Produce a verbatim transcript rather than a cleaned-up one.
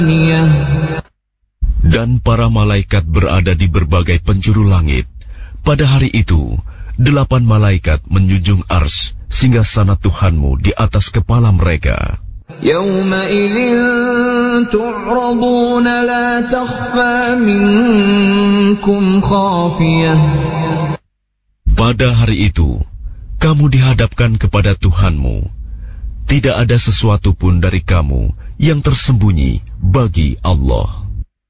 Dan para malaikat berada di berbagai penjuru langit. Pada hari itu, delapan malaikat menjunjung ars singgasana Tuhanmu di atas kepala mereka. Yawma'idhin tu'raduna la takhfa minkum khafiyah. Pada hari itu, kamu dihadapkan kepada Tuhanmu. Tidak ada sesuatu pun dari kamu yang tersembunyi bagi Allah.